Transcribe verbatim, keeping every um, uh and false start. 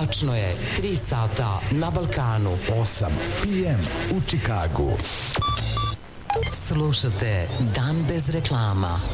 Tačno je, tri sata na Balkanu. osam pe em u Čikagu. Slušate Dan bez reklama.